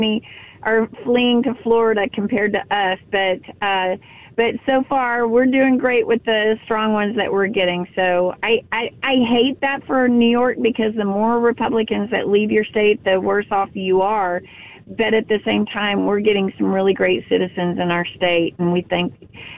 are fleeing to Florida compared to us, but so far we're doing great with the strong ones that we're getting. So I hate that for New York, because the more Republicans that leave your state, the worse off you are. But at the same time, we're getting some really great citizens in our state, and we thank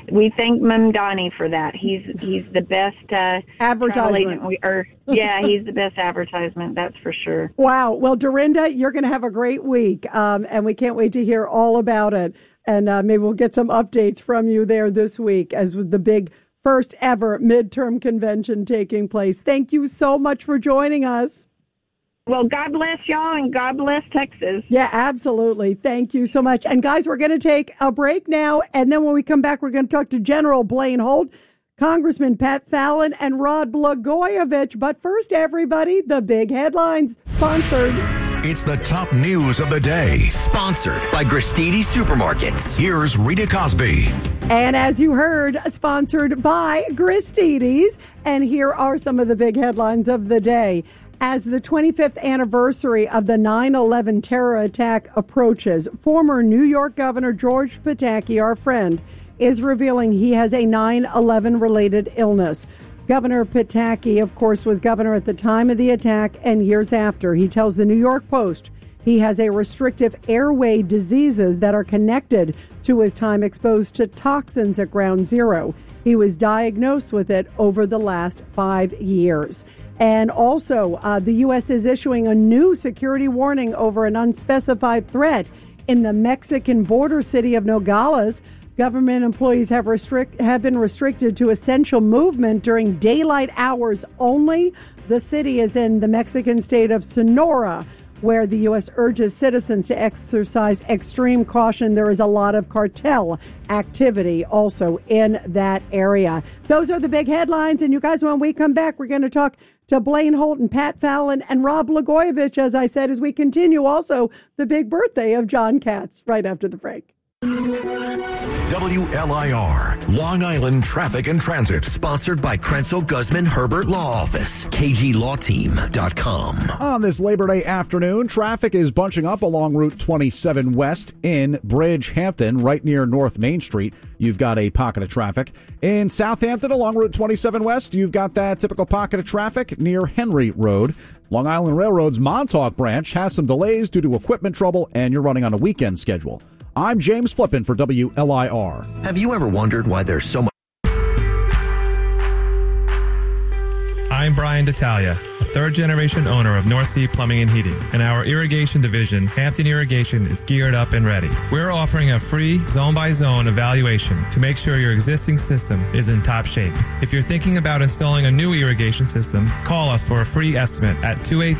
Mamdani for that. He's the best advertisement. He's the best advertisement. That's for sure. Wow. Well, Dorinda, you're going to have a great week, and we can't wait to hear all about it. And maybe we'll get some updates from you there this week, as with the big first ever midterm convention taking place. Thank you so much for joining us. Well, God bless y'all, and God bless Texas. Yeah, absolutely. Thank you so much. And guys, we're going to take a break now. And then when we come back, we're going to talk to General Blaine Holt, Congressman Pat Fallon, and Rod Blagojevich. But first, everybody, the big headlines sponsored. It's the top news of the day. Sponsored by Gristedes Supermarkets. Here's Rita Cosby. And as you heard, sponsored by Gristedes. And here are some of the big headlines of the day. As the 25th anniversary of the 9/11 terror attack approaches, former New York Governor George Pataki, our friend, is revealing he has a 9/11 related illness. Governor Pataki, of course, was governor at the time of the attack and years after. He tells the New York Post he has a restrictive airway diseases that are connected to his time exposed to toxins at Ground Zero. He was diagnosed with it over the last 5 years. And also, the U.S. is issuing a new security warning over an unspecified threat in the Mexican border city of Nogales. Government employees have been restricted to essential movement during daylight hours only. The city is in the Mexican state of Sonora, where the U.S. urges citizens to exercise extreme caution. There is a lot of cartel activity also in that area. Those are the big headlines. And you guys, when we come back, we're going to talk to Blaine Holt and Pat Fallon and Rod Blagojevich, as I said, as we continue also the big birthday of John Katz right after the break. WLIR, Long Island Traffic and Transit. Sponsored by Krenzel Guzman Herbert Law Office. KGLawTeam.com. On this Labor Day afternoon, traffic is bunching up along Route 27 West in Bridgehampton, right near North Main Street. You've got a pocket of traffic. In Southampton, along Route 27 West, you've got that typical pocket of traffic near Henry Road. Long Island Railroad's Montauk branch has some delays due to equipment trouble, and you're running on a weekend schedule. I'm James Flippin for WLIR. Have you ever wondered why there's so much? I'm Brian D'Italia, a third-generation owner of North Sea Plumbing and Heating, and our irrigation division, Hampton Irrigation, is geared up and ready. We're offering a free zone-by-zone evaluation to make sure your existing system is in top shape. If you're thinking about installing a new irrigation system, call us for a free estimate at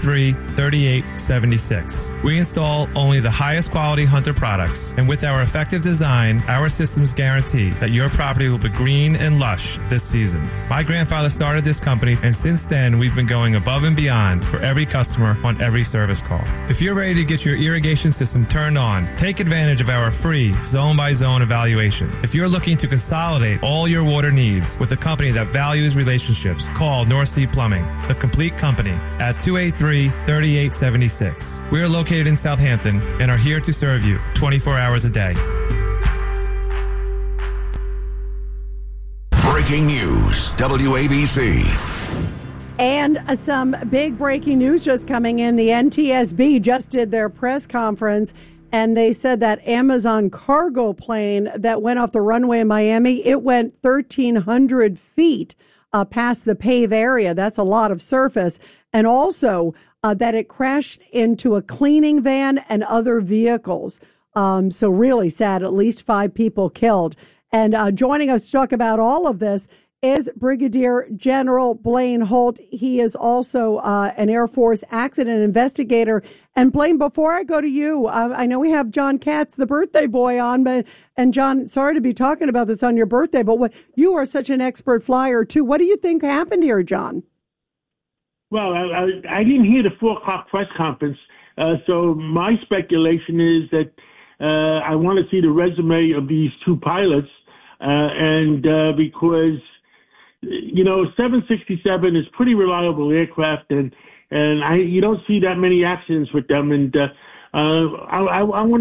283-3876. We install only the highest quality Hunter products, and with our effective design, our systems guarantee that your property will be green and lush this season. My grandfather started this company, and since then, we've been going above and beyond for every customer on every service call. If you're ready to get your irrigation system turned on, take advantage of our free zone-by-zone evaluation. If you're looking to consolidate all your water needs with a company that values relationships, call North Sea Plumbing, the complete company, at 283-3876. We are located in Southampton and are here to serve you 24 hours a day. Breaking news, WABC. And some big breaking news just coming in. The NTSB just did their press conference, and they said that Amazon cargo plane that went off the runway in Miami, it went 1,300 feet past the pave area. That's a lot of surface. And also that it crashed into a cleaning van and other vehicles. So really sad, at least 5 people killed. And joining us to talk about all of this is Brigadier General Blaine Holt. He is also an Air Force accident investigator. And Blaine, before I go to you, I know we have John Katz, the birthday boy, on, and John, sorry to be talking about this on your birthday, but you are such an expert flyer too. What do you think happened here, John? Well, I didn't hear the 4:00 press conference, so my speculation is that I want to see the resume of these 2 pilots, because 767 is pretty reliable aircraft, and you don't see that many accidents with them. And I want